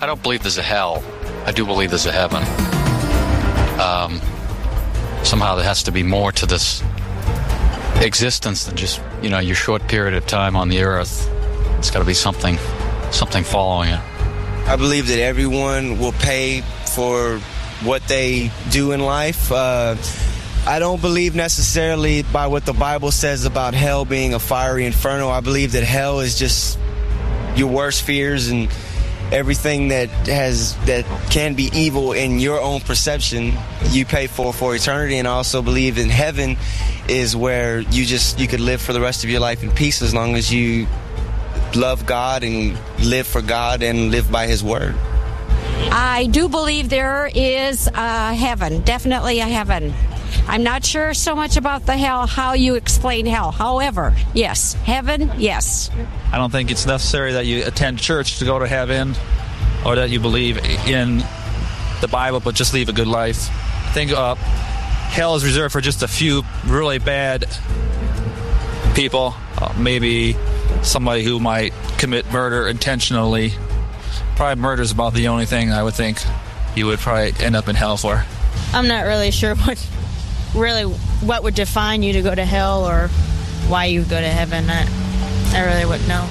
I don't believe there's a hell. I do believe there's a heaven. Somehow there has to be more to this existence than just, your short period of time on the earth. It's got to be something following it. I believe that everyone will pay for what they do in life. I don't believe necessarily by what the Bible says about hell being a fiery inferno. I believe that hell is just your worst fears and everything that can be evil in your own perception, you pay for eternity. And I also believe in heaven is where you could live for the rest of your life in peace as long as you love God and live for God and live by His word. I do believe there is a heaven, definitely a heaven. I'm not sure so much about the hell, how you explain hell. However, yes, heaven, yes. I don't think it's necessary that you attend church to go to heaven or that you believe in the Bible, but just live a good life. I think hell is reserved for just a few really bad people, maybe somebody who might commit murder intentionally. Probably murder is about the only thing I would think you would probably end up in hell for. I'm not really sure what would define you to go to hell or why you go to heaven. I really wouldn't know.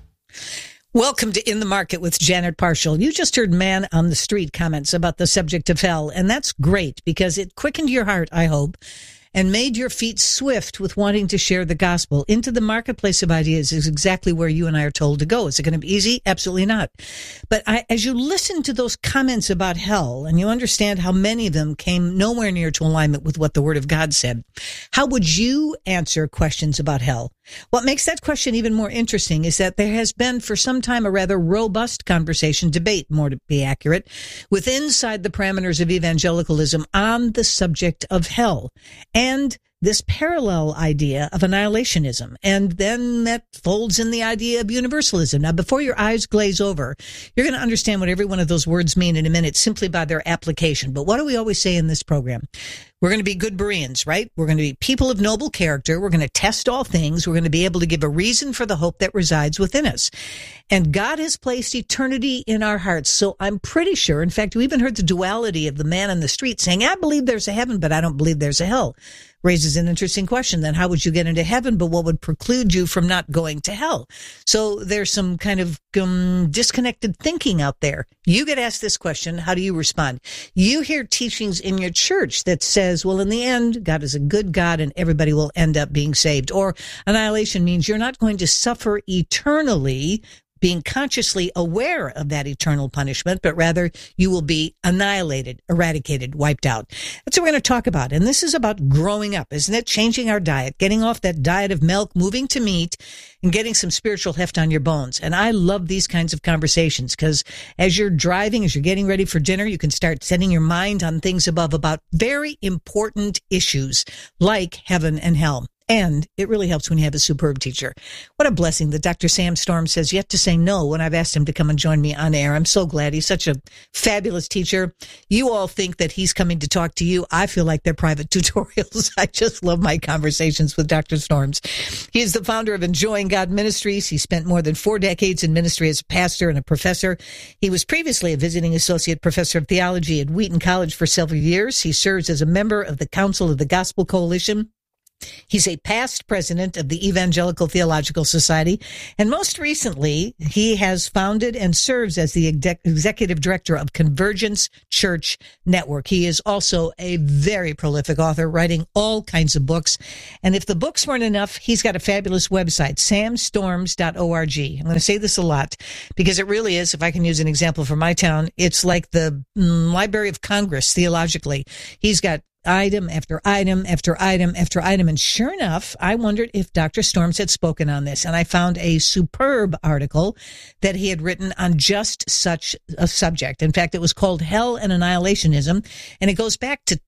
Welcome to In the Market with Janet Parshall. You just heard Man on the Street comments about the subject of hell, and that's great because it quickened your heart, I hope, and made your feet swift with wanting to share the gospel. Into the marketplace of ideas is exactly where you and I are told to go. Is it going to be easy? Absolutely not. But as you listen to those comments about hell and you understand how many of them came nowhere near to alignment with what the Word of God said, how would you answer questions about hell? What makes that question even more interesting is that there has been for some time a rather robust conversation, debate, more to be accurate, inside the parameters of evangelicalism on the subject of hell and this parallel idea of annihilationism. And then that folds in the idea of universalism. Now, before your eyes glaze over, you're going to understand what every one of those words mean in a minute simply by their application. But what do we always say in this program? We're going to be good Bereans, right? We're going to be people of noble character. We're going to test all things. We're going to be able to give a reason for the hope that resides within us. And God has placed eternity in our hearts. So I'm pretty sure, in fact, we even heard the duality of the man on the street saying, I believe there's a heaven, but I don't believe there's a hell. Raises an interesting question. Then how would you get into heaven, but what would preclude you from not going to hell? So there's some kind of disconnected thinking out there. You get asked this question. How do you respond? You hear teachings in your church that says, well, in the end, God is a good God and everybody will end up being saved. Or annihilation means you're not going to suffer eternally, being consciously aware of that eternal punishment, but rather you will be annihilated, eradicated, wiped out. That's what we're going to talk about. And this is about growing up, isn't it? Changing our diet, getting off that diet of milk, moving to meat, and getting some spiritual heft on your bones. And I love these kinds of conversations because as you're driving, as you're getting ready for dinner, you can start setting your mind on things above about very important issues like heaven and hell. And it really helps when you have a superb teacher. What a blessing that Dr. Sam Storms has yet to say no when I've asked him to come and join me on air. I'm so glad. He's such a fabulous teacher. You all think that he's coming to talk to you. I feel like they're private tutorials. I just love my conversations with Dr. Storms. He is the founder of Enjoying God Ministries. He spent more than 4 decades in ministry as a pastor and a professor. He was previously a visiting associate professor of theology at Wheaton College for several years. He serves as a member of the Council of the Gospel Coalition. He's a past president of the Evangelical Theological Society, and most recently, he has founded and serves as the executive director of Convergence Church Network. He is also a very prolific author, writing all kinds of books. And if the books weren't enough, he's got a fabulous website, samstorms.org. I'm going to say this a lot because it really is, if I can use an example from my town, it's like the Library of Congress theologically. He's got item after item after item after item. And sure enough, I wondered if Dr. Storms had spoken on this. And I found a superb article that he had written on just such a subject. In fact, it was called Hell and Annihilationism. And it goes back to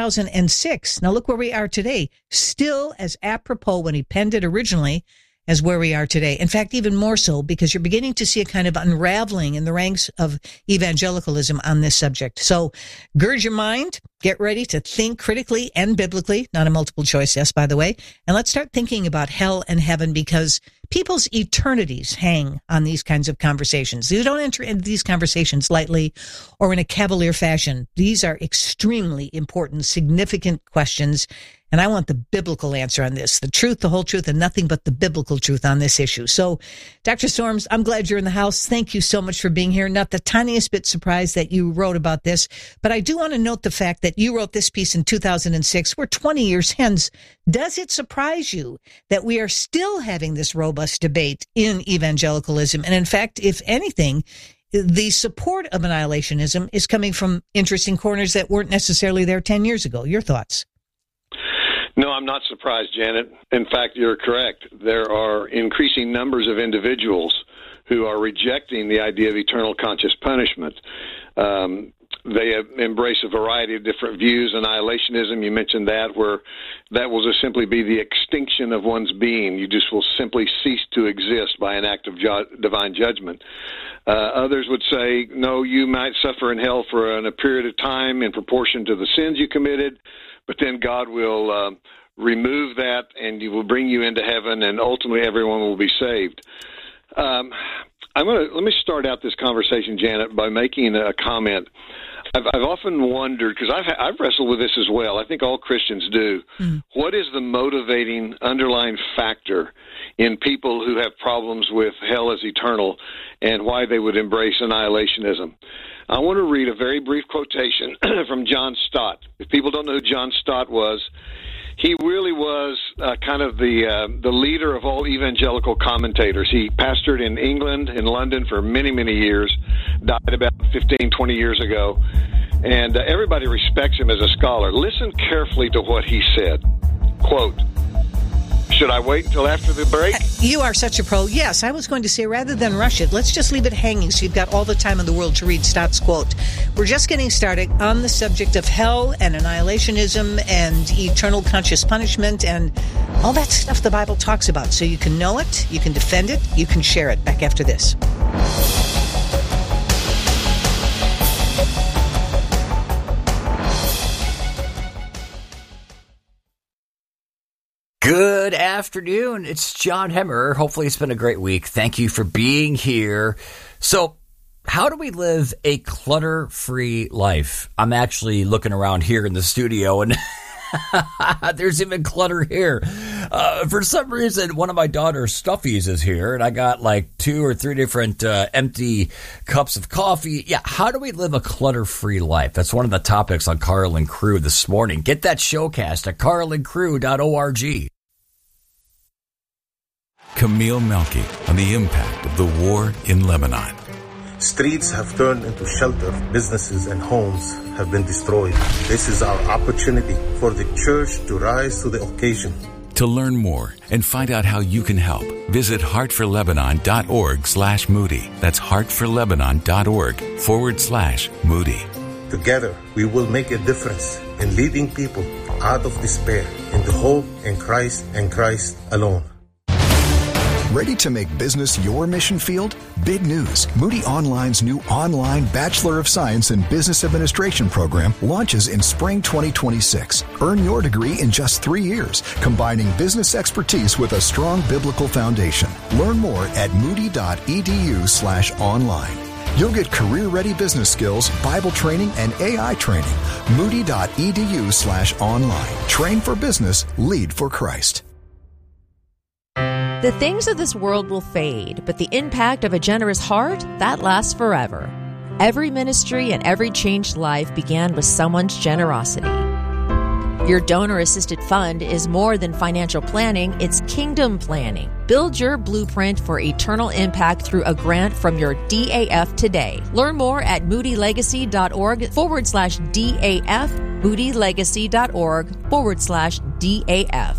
2006. Now look where we are today. Still as apropos when he penned it originally as where we are today. In fact, even more so because you're beginning to see a kind of unraveling in the ranks of evangelicalism on this subject. So gird your mind, get ready to think critically and biblically, not a multiple choice yes, by the way, and let's start thinking about hell and heaven because people's eternities hang on these kinds of conversations. You don't enter into these conversations lightly or in a cavalier fashion. These are extremely important, significant questions. And I want the biblical answer on this, the truth, the whole truth, and nothing but the biblical truth on this issue. So, Dr. Storms, I'm glad you're in the house. Thank you so much for being here. Not the tiniest bit surprised that you wrote about this, but I do want to note the fact that you wrote this piece in 2006. We're 20 years hence. Does it surprise you that we are still having this robust debate in evangelicalism? And in fact, if anything, the support of annihilationism is coming from interesting corners that weren't necessarily there 10 years ago. Your thoughts? No, I'm not surprised, Janet. In fact, you're correct. There are increasing numbers of individuals who are rejecting the idea of eternal conscious punishment. They embrace a variety of different views. Annihilationism, you mentioned that, where that will just simply be the extinction of one's being. You just will simply cease to exist by an act of divine judgment. Others would say, no, you might suffer in hell for a period of time in proportion to the sins you committed, but then God will remove that, and He will bring you into heaven, and ultimately everyone will be saved. Let me start out this conversation, Janet, by making a comment. I've often wondered, because I've wrestled with this as well. I think all Christians do. What is the motivating underlying factor in people who have problems with hell as eternal, and why they would embrace annihilationism? I want to read a very brief quotation from John Stott. If people don't know who John Stott was, he really was kind of the leader of all evangelical commentators. He pastored in England, in London, for many, many years, died about 15, 20 years ago, and everybody respects him as a scholar. Listen carefully to what he said. Quote, should I wait until after the break? You are such a pro. Yes, I was going to say, rather than rush it, let's just leave it hanging so you've got all the time in the world to read Stott's quote. We're just getting started on the subject of hell and annihilationism and eternal conscious punishment and all that stuff the Bible talks about. So you can know it, you can defend it, you can share it. Back after this. Good afternoon. It's John Hemmer. Hopefully it's been a great week. Thank you for being here. So, how do we live a clutter-free life? I'm actually looking around here in the studio, and there's even clutter here. For some reason, one of my daughter's stuffies is here, and I got like 2 or 3 different empty cups of coffee. Yeah, how do we live a clutter-free life? That's one of the topics on Carl and Crew this morning. Get that showcast at carlandcrew.org. Camille Melky on the impact of the war in Lebanon. Streets have turned into shelter. Businesses and homes have been destroyed. This is our opportunity for the church to rise to the occasion. To learn more and find out how you can help, visit heartforlebanon.org/Moody. That's heartforlebanon.org/Moody. Together, we will make a difference in leading people out of despair into hope in Christ and Christ alone. Ready to make business your mission field? Big news. Moody Online's new online Bachelor of Science in Business Administration program launches in spring 2026. Earn your degree in just 3 years, combining business expertise with a strong biblical foundation. Learn more at moody.edu/online. You'll get career-ready business skills, Bible training, and AI training. Moody.edu/online. Train for business, lead for Christ. The things of this world will fade, but the impact of a generous heart, that lasts forever. Every ministry and every changed life began with someone's generosity. Your donor-assisted fund is more than financial planning, it's kingdom planning. Build your blueprint for eternal impact through a grant from your DAF today. Learn more at moodylegacy.org/DAF, moodylegacy.org/DAF.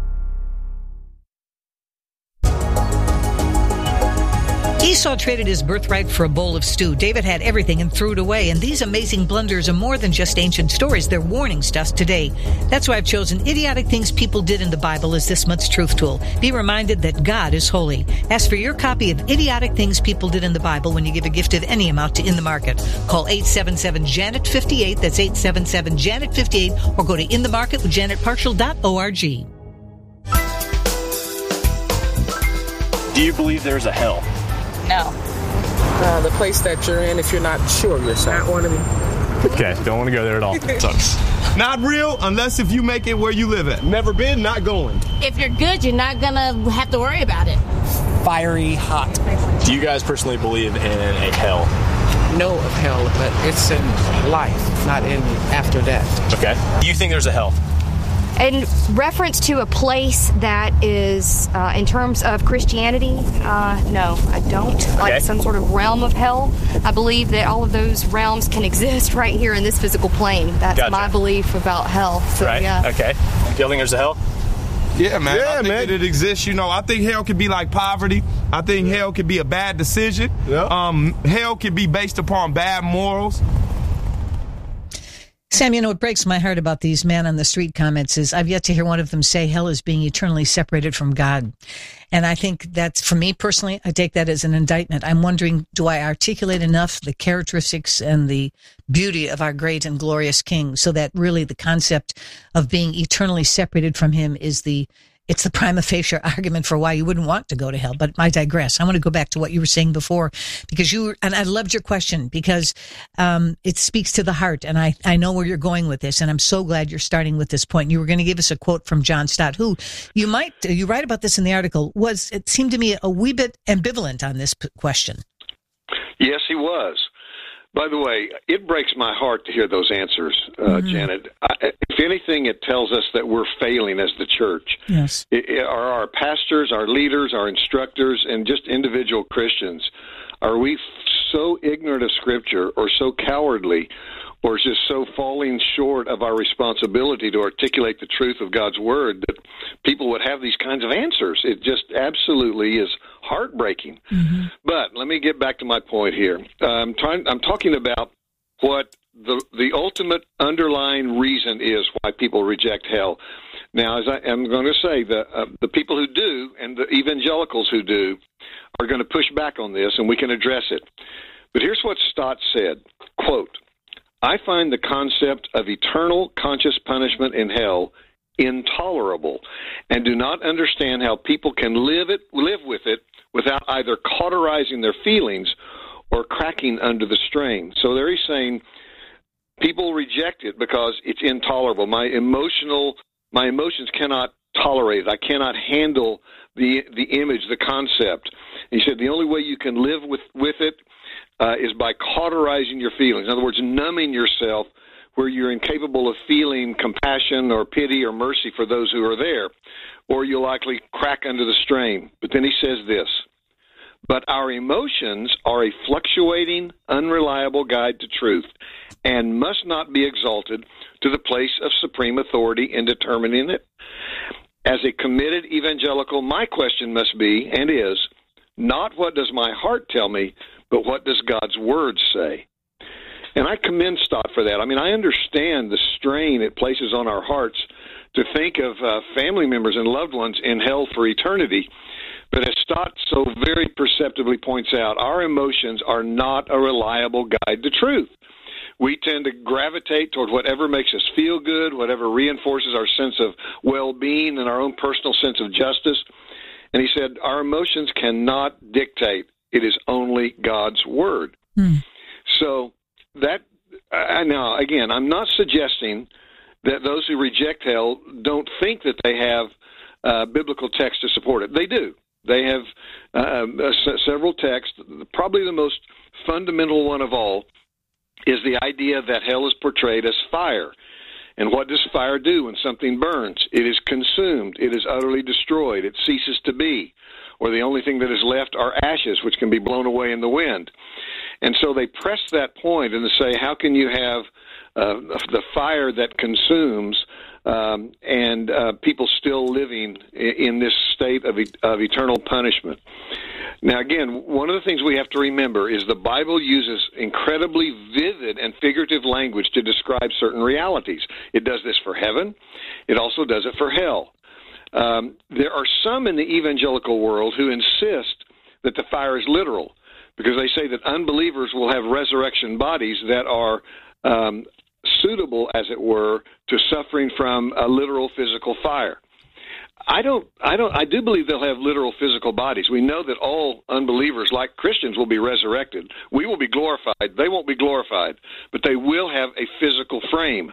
Esau traded his birthright for a bowl of stew. David had everything and threw it away. And these amazing blunders are more than just ancient stories. They're warnings to us today. That's why I've chosen Idiotic Things People Did in the Bible as this month's truth tool. Be reminded that God is holy. Ask for your copy of Idiotic Things People Did in the Bible when you give a gift of any amount to In the Market. Call 877-JANET-58. That's 877-JANET-58. Or go to inthemarketwithjanetparshall.org. Do you believe there's a hell? No. The place that you're in if you're not sure of yourself. Not want to be. Okay, don't want to go there at all. Sucks. Not real unless if you make it where you live at. Never been, not going. If you're good, you're not going to have to worry about it. Fiery hot. Do you guys personally believe in a hell? Know of hell, but it's in life, not in after death. Okay. Do you think there's a hell? In reference to a place that is, in terms of Christianity, no, I don't. Like some sort of realm of hell. I believe that all of those realms can exist right here in this physical plane. That's my belief about hell. So, right. Yeah. Okay. Do you think there's a hell? Yeah, man. I think that it exists. You know, I think hell could be like poverty. I think hell could be a bad decision. Hell could be based upon bad morals. Sam, you know, what breaks my heart about these man on the street comments is I've yet to hear one of them say hell is being eternally separated from God. And I think that's, for me personally, I take that as an indictment. I'm wondering, do I articulate enough the characteristics and the beauty of our great and glorious King so that really the concept of being eternally separated from him is it's the prima facie argument for why you wouldn't want to go to hell. But I digress. I want to go back to what you were saying before, because and I loved your question because it speaks to the heart. And I know where you're going with this. And I'm so glad you're starting with this point. You were going to give us a quote from John Stott, who you write about this in the article, it seemed to me a wee bit ambivalent on this question. Yes, he was. By the way, it breaks my heart to hear those answers, Janet. If anything, it tells us that we're failing as the church. Yes. Are our pastors, our leaders, our instructors, and just individual Christians, are we so ignorant of Scripture or so cowardly or just so falling short of our responsibility to articulate the truth of God's Word that people would have these kinds of answers? It just absolutely is heartbreaking. Mm-hmm. But let me get back to my point here. I'm talking about what the ultimate underlying reason is why people reject hell. Now, as I'm going to say, the people who do and the evangelicals who do are going to push back on this, and we can address it. But here's what Stott said, quote, "I find the concept of eternal conscious punishment in hell intolerable and do not understand how people can live with it without either cauterizing their feelings or cracking under the strain." So there he's saying people reject it because it's intolerable. My emotions cannot tolerate it. I cannot handle the image, the concept. He said the only way you can live with it is by cauterizing your feelings. In other words, numbing yourself where you're incapable of feeling compassion or pity or mercy for those who are there, or you'll likely crack under the strain. But then he says this, "But our emotions are a fluctuating, unreliable guide to truth and must not be exalted to the place of supreme authority in determining it. As a committed evangelical, my question must be, and is, not what does my heart tell me, but what does God's Word say?" And I commend Stott for that. I mean, I understand the strain it places on our hearts to think of family members and loved ones in hell for eternity. But as Stott so very perceptively points out, our emotions are not a reliable guide to truth. We tend to gravitate toward whatever makes us feel good, whatever reinforces our sense of well-being and our own personal sense of justice. And he said, our emotions cannot dictate. It is only God's Word. So that, now, again, I'm not suggesting that those who reject hell don't think that they have biblical text to support it. They do. They have several texts. Probably the most fundamental one of all is the idea that hell is portrayed as fire. And what does fire do when something burns? It is consumed. It is utterly destroyed. It ceases to be. Or the only thing that is left are ashes, which can be blown away in the wind. And so they press that point and they say, how can you have the fire that consumes and people still living in this state of eternal punishment? Now, again, one of the things we have to remember is the Bible uses incredibly vivid and figurative language to describe certain realities. It does this for heaven. It also does it for hell. There are some in the evangelical world who insist that the fire is literal because they say that unbelievers will have resurrection bodies that are suitable, as it were, to suffering from a literal physical fire. I do believe they'll have literal physical bodies. We know that all unbelievers, like Christians, will be resurrected. We will be glorified. They won't be glorified, but they will have a physical frame.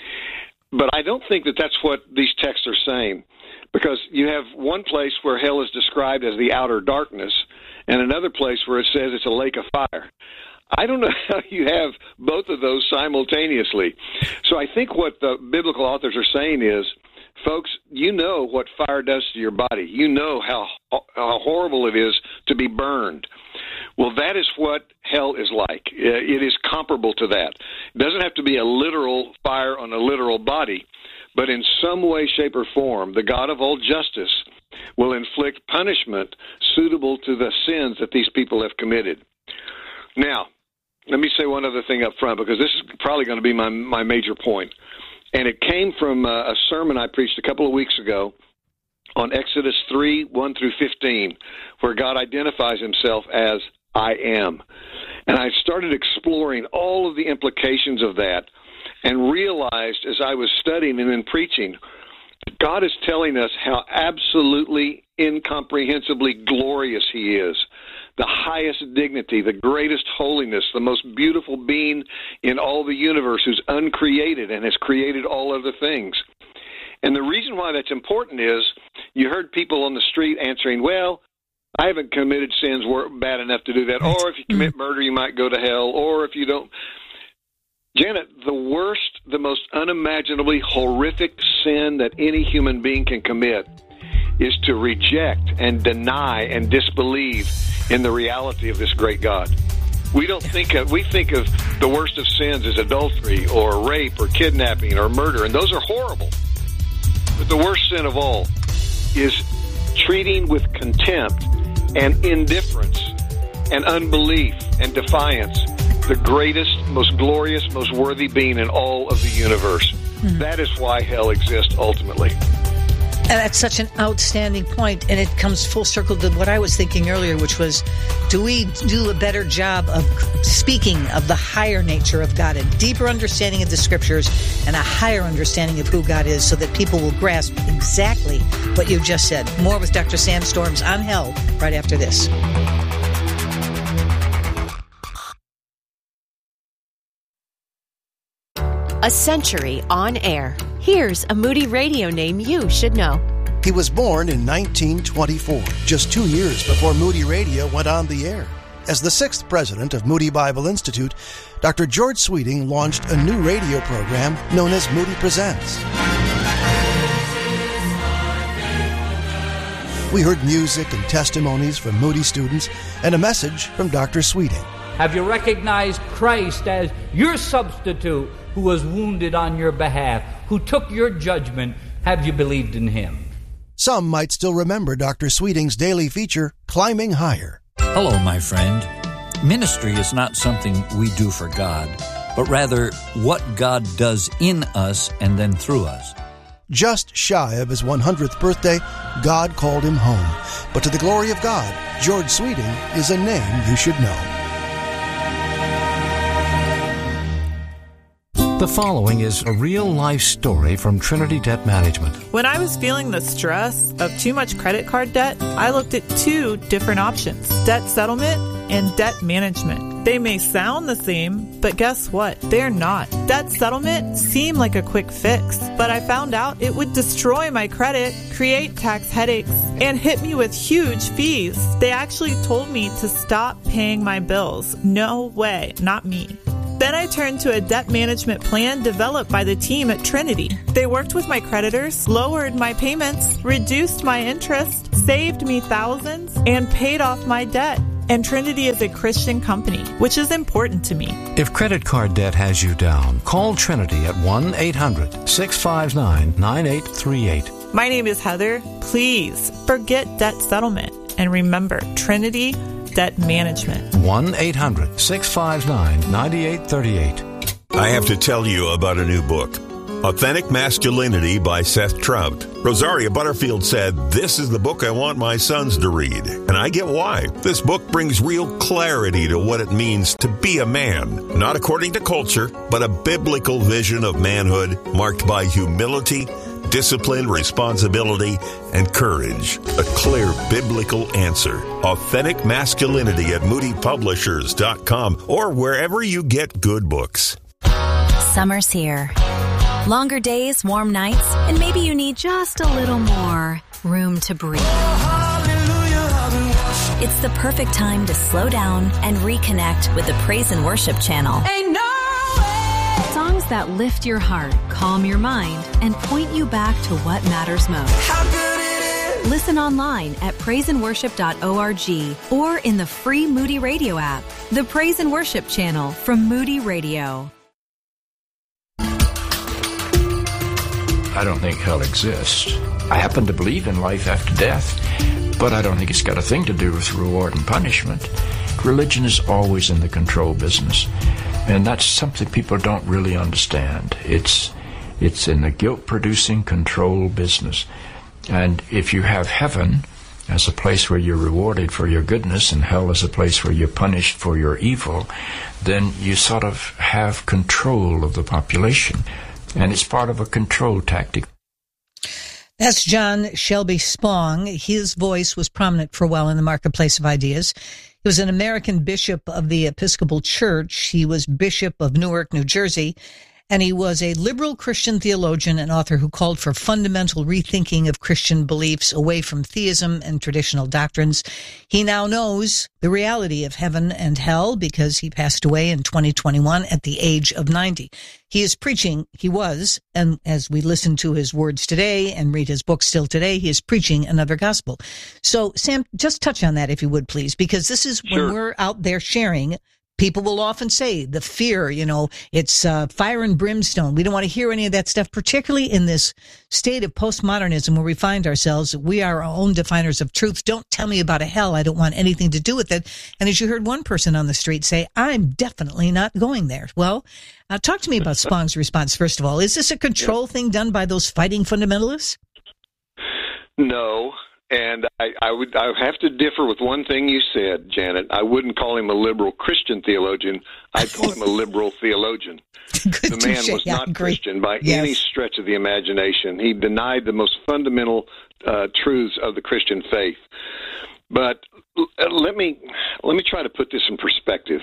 But I don't think that that's what these texts are saying, because you have one place where hell is described as the outer darkness and another place where it says it's a lake of fire. I don't know how you have both of those simultaneously. So I think what the biblical authors are saying is, folks, you know what fire does to your body. You know how horrible it is to be burned. Well, that is what hell is like. It is comparable to that. It doesn't have to be a literal fire on a literal body, but in some way, shape, or form, the God of all justice will inflict punishment suitable to the sins that these people have committed. Now, let me say one other thing up front, because this is probably going to be my major point. And it came from a sermon I preached a couple of weeks ago on Exodus 3, 1 through 15, where God identifies himself as I am. And I started exploring all of the implications of that and realized as I was studying and then preaching, God is telling us how absolutely incomprehensibly glorious he is, the highest dignity, the greatest holiness, the most beautiful being in all the universe, who's uncreated and has created all other things. And the reason why that's important is you heard people on the street answering, well, I haven't committed sins bad enough to do that, or if you commit murder, you might go to hell, or if you don't. Janet, the worst, the most unimaginably horrific sin that any human being can commit is to reject and deny and disbelieve in the reality of this great God. We think of the worst of sins as adultery or rape or kidnapping or murder, and those are horrible. But the worst sin of all is treating with contempt and indifference and unbelief and defiance the greatest, most glorious, most worthy being in all of the universe. Mm-hmm. That is why hell exists ultimately. And that's such an outstanding point, and it comes full circle to what I was thinking earlier, which was, do we do a better job of speaking of the higher nature of God, a deeper understanding of the Scriptures, and a higher understanding of who God is, so that people will grasp exactly what you just said? More with Dr. Sandstorms on hell right after this. A century on air. Here's a Moody Radio name you should know. He was born in 1924, just 2 years before Moody Radio went on the air. As the 6th president of Moody Bible Institute, Dr. George Sweeting launched a new radio program known as Moody Presents. We heard music and testimonies from Moody students and a message from Dr. Sweeting. Have you recognized Christ as your substitute, who was wounded on your behalf, who took your judgment? Have you believed in him? Some might still remember Dr. Sweeting's daily feature, Climbing Higher. Hello, my friend. Ministry is not something we do for God, but rather what God does in us and then through us. Just shy of his 100th birthday, God called him home. But to the glory of God, George Sweeting is a name you should know. The following is a real-life story from Trinity Debt Management. When I was feeling the stress of too much credit card debt, I looked at 2 different options: debt settlement and debt management. They may sound the same, but guess what? They're not. Debt settlement seemed like a quick fix, but I found out it would destroy my credit, create tax headaches, and hit me with huge fees. They actually told me to stop paying my bills. No way, not me. Then I turned to a debt management plan developed by the team at Trinity. They worked with my creditors, lowered my payments, reduced my interest, saved me thousands, and paid off my debt. And Trinity is a Christian company, which is important to me. If credit card debt has you down, call Trinity at 1-800-659-9838. My name is Heather. Please forget debt settlement and remember Trinity Debt Management. 1-800-659-9838. I have to tell you about a new book, Authentic Masculinity by Seth Trout. Rosaria Butterfield said, "This is the book I want my sons to read." And I get why. This book brings real clarity to what it means to be a man. Not according to culture, but a biblical vision of manhood marked by humility, discipline, responsibility, and courage. A clear biblical answer. Authentic Masculinity at moodypublishers.com or wherever you get good books. Summer's here. Longer days, warm nights, and maybe you need just a little more room to breathe. It's the perfect time to slow down and reconnect with the Praise and Worship channel. Songs that lift your heart, calm your mind, and point you back to what matters most. Listen online at praiseandworship.org or in the free Moody Radio app. The Praise and Worship channel from Moody Radio. I don't think hell exists. I happen to believe in life after death, but I don't think it's got a thing to do with reward and punishment. Religion is always in the control business, and that's something people don't really understand. It's in the guilt-producing control business. And if you have heaven as a place where you're rewarded for your goodness and hell as a place where you're punished for your evil, then you sort of have control of the population. And it's part of a control tactic. That's John Shelby Spong. His voice was prominent for a while in the marketplace of ideas. He was an American bishop of the Episcopal Church. He was Bishop of Newark, New Jersey. And he was a liberal Christian theologian and author who called for fundamental rethinking of Christian beliefs away from theism and traditional doctrines. He now knows the reality of heaven and hell because he passed away in 2021 at the age of 90. He is preaching, and as we listen to his words today and read his book still today, he is preaching another gospel. So, Sam, just touch on that if you would, please, because this is when we're out there sharing. People will often say the fear, it's fire and brimstone. We don't want to hear any of that stuff, particularly in this state of postmodernism where we find ourselves. We are our own definers of truth. Don't tell me about a hell. I don't want anything to do with it. And as you heard one person on the street say, I'm definitely not going there. Well, talk to me about Spong's response, first of all. Is this a control thing done by those fighting fundamentalists? No. And I would have to differ with one thing you said, Janet. I wouldn't call him a liberal Christian theologian. I'd call him a liberal theologian. The man was not Christian by any stretch of the imagination. He denied the most fundamental truths of the Christian faith. But let me try to put this in perspective.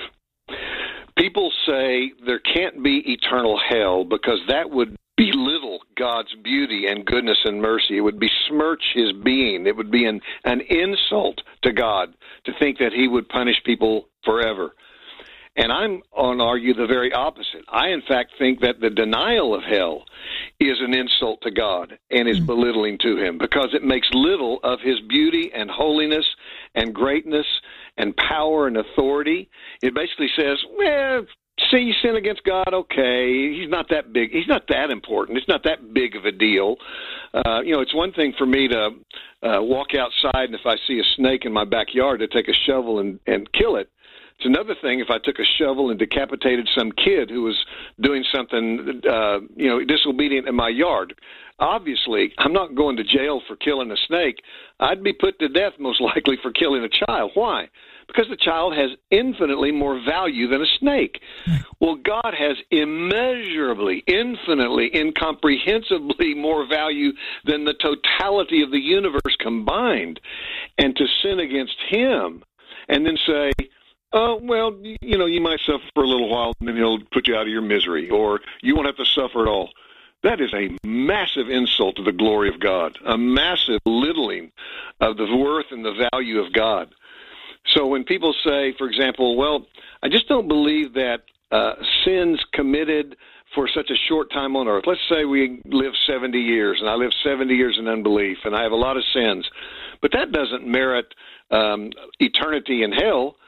People say there can't be eternal hell because that would belittle God's beauty and goodness and mercy. It would besmirch his being. It would be an insult to God to think that he would punish people forever. And I'm going to argue the very opposite. I, in fact, think that the denial of hell is an insult to God and is belittling to him because it makes little of his beauty and holiness and greatness and power and authority. It basically says, see, you sin against God, okay, he's not that big. He's not that important. It's not that big of a deal. It's one thing for me to walk outside and if I see a snake in my backyard to take a shovel and kill it. It's another thing if I took a shovel and decapitated some kid who was doing something, disobedient in my yard. Obviously, I'm not going to jail for killing a snake. I'd be put to death most likely for killing a child. Why? Because the child has infinitely more value than a snake. Well, God has immeasurably, infinitely, incomprehensibly more value than the totality of the universe combined. And to sin against him and then say, oh, well, you might suffer for a little while and then he'll put you out of your misery, or you won't have to suffer at all. That is a massive insult to the glory of God, a massive belittling of the worth and the value of God. So when people say, for example, well, I just don't believe that sins committed for such a short time on earth. Let's say we live 70 years, and I live 70 years in unbelief, and I have a lot of sins. But that doesn't merit eternity in hell.